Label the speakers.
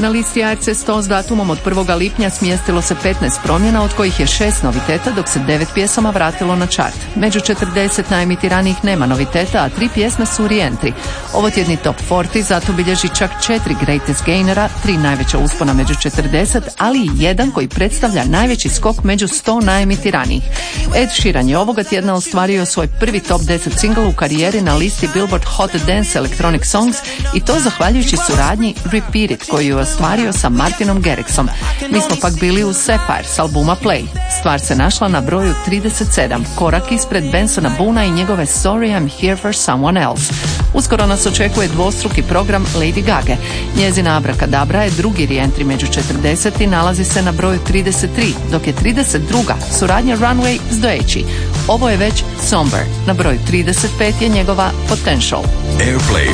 Speaker 1: Na listi ARC 100 s datumom od 1. lipnja smjestilo se 15 promjena, od kojih je 6 noviteta, dok se 9 pjesama vratilo na chart. Među 40 najemitiranijih nema noviteta, a 3 pjesme su re-entry. Ovo tjedni Top 40 zato bilježi čak 4 Greatest Gainera, 3 najveća uspona među 40, ali i jedan koji predstavlja najveći skok među 100 najemitiranijih. Ed Sheeran je ovoga tjedna ostvario svoj prvi top 10 singl u karijeri na listi Billboard Hot Dance Electronic Songs, i to zahvaljujući suradnji Repeat It koju je ostvario sa Martinom Garrixom. Mi smo pak bili u Sapphire s albuma Play. Stvar se našla na broju 37, korak ispred Bensona Boona i njegove Sorry I'm Here for Someone Else. Uskoro nas očekuje dvostruki program Lady Gaga. Njezina Abracadabra je drugi re-entry među 40 i nalazi se na broju 33, dok je 32. suradnja Runway s Doechii. Ovo je već Somber. Na broju 35 je njegova Potential.
Speaker 2: Airplay